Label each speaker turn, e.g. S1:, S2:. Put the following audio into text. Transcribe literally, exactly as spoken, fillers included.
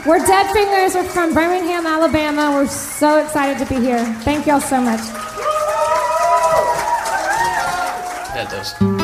S1: We're Dead Fingers. We're from Birmingham, Alabama. We're so excited to be here. Thank y'all so much.
S2: Yeah, it does.